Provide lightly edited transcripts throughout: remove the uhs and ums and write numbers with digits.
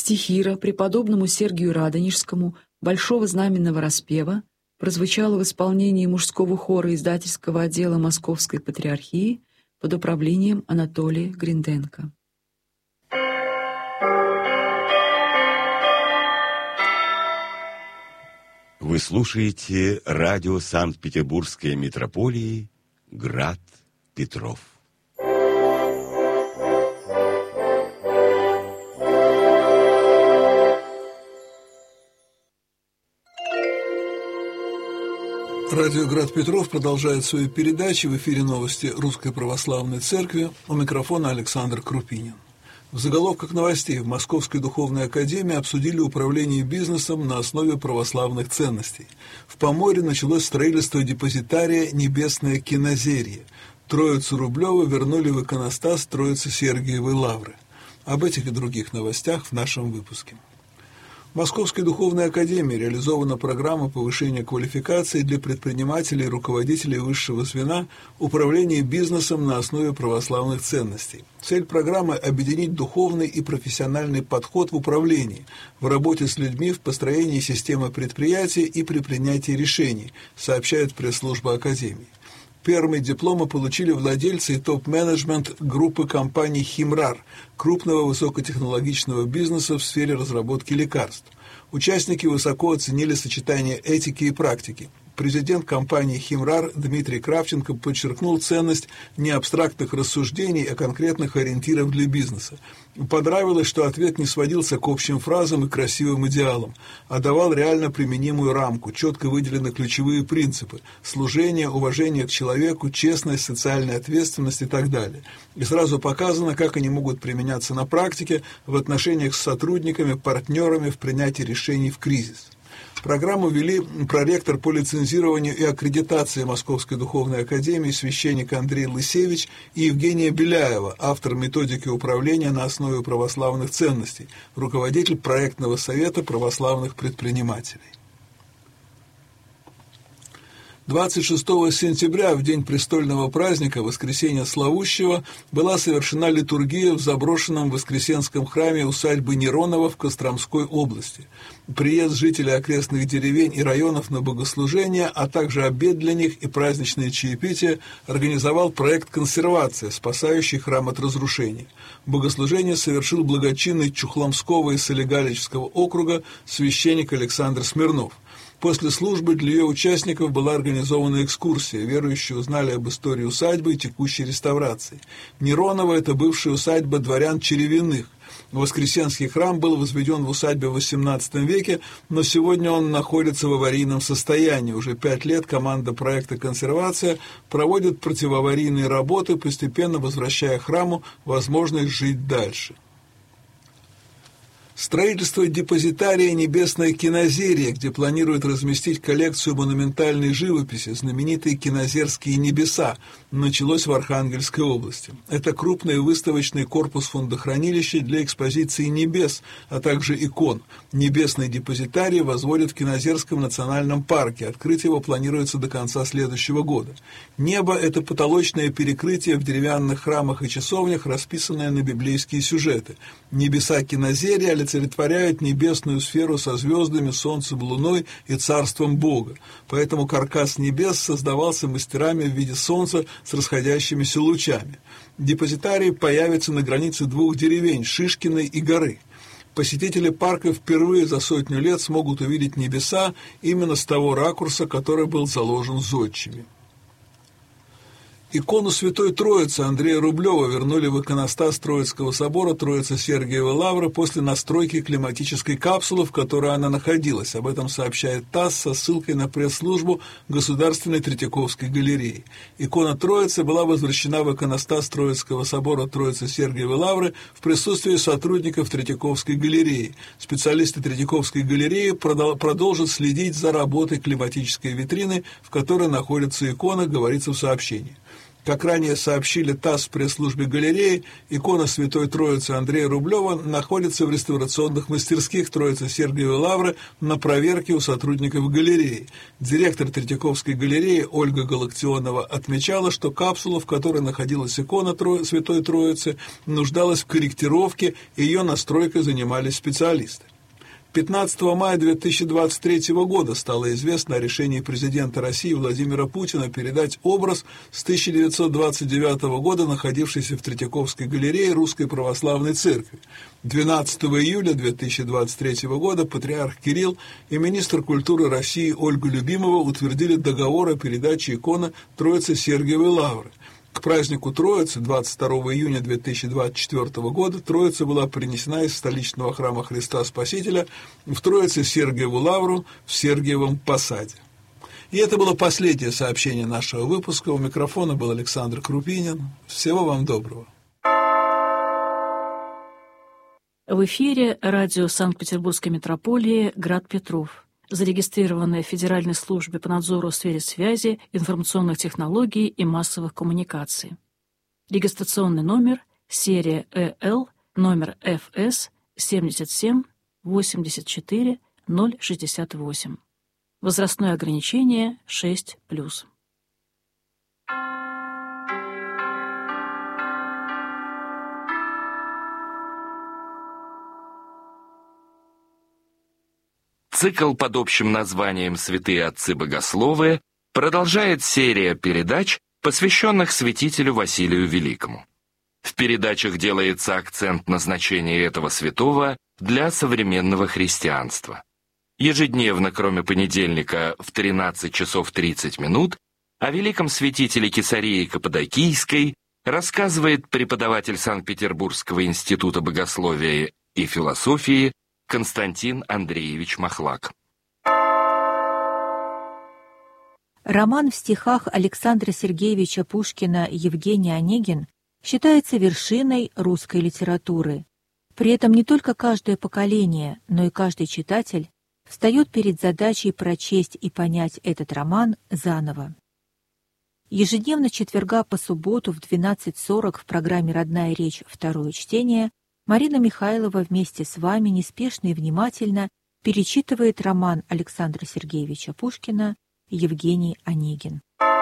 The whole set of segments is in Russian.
Стихира преподобному Сергию Радонежскому «Большого знаменного распева» прозвучала в исполнении мужского хора издательского отдела Московской Патриархии под управлением Анатолия Гринденко. Вы слушаете радио Санкт-Петербургской митрополии «Град Петров». Радио «Град Петров» продолжает свою передачу. В эфире новости Русской Православной Церкви. У микрофона Александр Крупинин. В заголовках новостей: в Московской Духовной Академии обсудили управление бизнесом на основе православных ценностей. В Поморье началось строительство депозитария «Небесное Кинозерье». Троицу Рублева вернули в иконостас Троицы-Сергиевой Лавры. Об этих и других новостях в нашем выпуске. В Московской Духовной Академии реализована программа повышения квалификации для предпринимателей и руководителей высшего звена управления бизнесом на основе православных ценностей. Цель программы – объединить духовный и профессиональный подход в управлении, в работе с людьми, в построении системы предприятий и при принятии решений, сообщает пресс-служба Академии. Первые дипломы получили владельцы и топ-менеджмент группы компаний «Химрар», крупного высокотехнологичного бизнеса в сфере разработки лекарств. Участники высоко оценили сочетание этики и практики. Президент компании «Химрар» Дмитрий Кравченко подчеркнул ценность не абстрактных рассуждений, а конкретных ориентиров для бизнеса. Понравилось, что ответ не сводился к общим фразам и красивым идеалам, а давал реально применимую рамку, четко выделены ключевые принципы – служение, уважение к человеку, честность, социальная ответственность и так далее. И сразу показано, как они могут применяться на практике в отношениях с сотрудниками, партнерами в принятии решений в кризис. Программу вели проректор по лицензированию и аккредитации Московской Духовной Академии священник Андрей Лысевич и Евгения Беляева, автор методики управления на основе православных ценностей, руководитель проектного совета православных предпринимателей. 26 сентября, в день престольного праздника, Воскресения Славущего, была совершена литургия в заброшенном Воскресенском храме усадьбы Неронова в Костромской области. Приезд жителей окрестных деревень и районов на богослужение, а также обед для них и праздничное чаепитие организовал проект «Консервация», спасающий храм от разрушения. Богослужение совершил благочинный Чухломского и Солигалического округа священник Александр Смирнов. После службы для ее участников была организована экскурсия. Верующие узнали об истории усадьбы и текущей реставрации. Нероново – это бывшая усадьба дворян Черевиных. Воскресенский храм был возведен в усадьбе в XVIII веке, но сегодня он находится в аварийном состоянии. Уже 5 лет команда проекта «Консервация» проводит противоаварийные работы, постепенно возвращая храму возможность жить дальше. Строительство депозитария «Небесное Кинозерье», где планируют разместить коллекцию монументальной живописи, знаменитые кинозерские небеса, началось в Архангельской области. Это крупный выставочный корпус фондохранилища для экспозиции небес, а также икон. Небесный депозитарий возводят в Кинозерском национальном парке. Открыть его планируется до конца следующего года. Небо – это потолочное перекрытие в деревянных храмах и часовнях, расписанное на библейские сюжеты. Небеса Кинозерья олицетворяют небесную сферу со звездами, солнцем, луной и царством Бога. Поэтому каркас небес создавался мастерами в виде солнца с расходящимися лучами. Депозитарий появится на границе 2 деревень – Шишкиной и Горы. Посетители парка впервые за 100 лет смогут увидеть небеса именно с того ракурса, который был заложен зодчими. Икону Святой Троицы Андрея Рублева вернули в иконостас Троицкого собора Троицы-Сергиевой Лавры после настройки климатической капсулы, в которой она находилась. Об этом сообщает ТАСС со ссылкой на пресс-службу Государственной Третьяковской галереи.Икона Троицы была возвращена в иконостас Троицкого собора Троицы-Сергиевой Лавры в присутствии сотрудников Третьяковской галереи. Специалисты Третьяковской галереи продолжат следить за работой климатической витрины, в которой находится икона, говорится в сообщении. Как ранее сообщили ТАСС в пресс-службе галереи, икона Святой Троицы Андрея Рублева находится в реставрационных мастерских Троице-Сергиевой Лавры на проверке у сотрудников галереи. Директор Третьяковской галереи Ольга Галактионова отмечала, что капсула, в которой находилась икона Святой Троицы, нуждалась в корректировке, и ее настройкой занимались специалисты. 15 мая 2023 года стало известно о решении президента России Владимира Путина передать образ с 1929 года, находившийся в Третьяковской галерее Русской Православной Церкви. 12 июля 2023 года патриарх Кирилл и министр культуры России Ольга Любимова утвердили договор о передаче иконы Троице-Сергиевой Лавры. К празднику Троицы 22 июня 2024 года Троица была перенесена из столичного храма Христа Спасителя в Троице-Сергиеву Лавру в Сергиевом Посаде. И это было последнее сообщение нашего выпуска. У микрофона был Александр Крупинин. Всего вам доброго. В эфире радио Санкт-Петербургской метрополии «Град Петров», зарегистрированное в Федеральной службе по надзору в сфере связи, информационных технологий и массовых коммуникаций. Регистрационный номер, серия ЭЛ, номер ФС 77 84 068. Возрастное ограничение 6+. Цикл под общим названием «Святые отцы-богословы» продолжает серия передач, посвященных святителю Василию Великому. В передачах делается акцент на значении этого святого для современного христианства. Ежедневно, кроме понедельника, в 13 часов 30 минут, о великом святителе Кесарии Каппадокийской рассказывает преподаватель Санкт-Петербургского института богословия и философии Константин Андреевич Махлак. Роман в стихах Александра Сергеевича Пушкина «Евгений Онегин» считается вершиной русской литературы. При этом не только каждое поколение, но и каждый читатель встает перед задачей прочесть и понять этот роман заново. Ежедневно с четверга по субботу в 12:40 в программе «Родная речь. Второе чтение» Марина Михайлова вместе с вами неспешно и внимательно перечитывает роман Александра Сергеевича Пушкина «Евгений Онегин».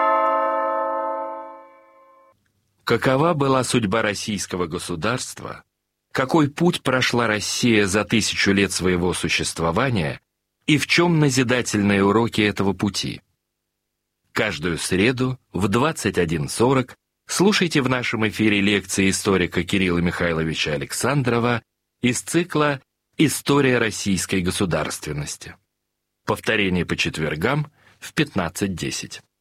Какова была судьба российского государства? Какой путь прошла Россия за 1000 лет своего существования? И в чем назидательные уроки этого пути? Каждую среду в 21:40 слушайте в нашем эфире лекции историка Кирилла Михайловича Александрова из цикла «История российской государственности». Повторение по четвергам в 15:10.